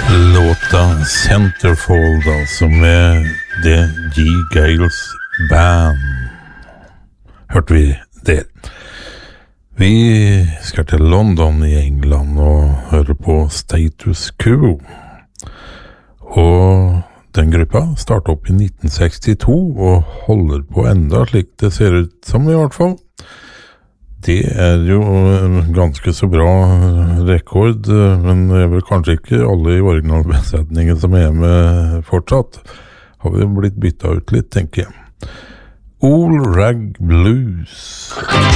Låta Centerfold, altså med The G. Gales Band. Hørte vi det? Vi skal til London i England og høre på Status Quo. Og den gruppa startet opp i 1962 og holder på enda slik det ser ut som i hvert fall. Det jo en ganske så bra rekord, men det vel kanskje ikke alle i originalbesetningen som med fortsatt. Har vi blitt byttet ut litt, tenker jeg. All Rag Blues.